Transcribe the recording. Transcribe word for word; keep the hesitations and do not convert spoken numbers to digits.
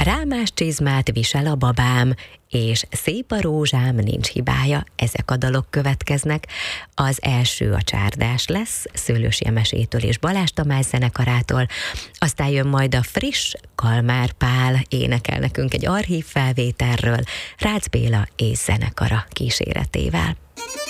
Rámás csizmát visel a babám, és szép a rózsám, nincs hibája, ezek a dalok következnek. Az első a Csárdás lesz, Szőlősi Emesétől és Balázs Tamás zenekarától, aztán jön majd a friss, Kalmár Pál énekel nekünk egy archív felvételről, Rácz Béla és zenekara kíséretével.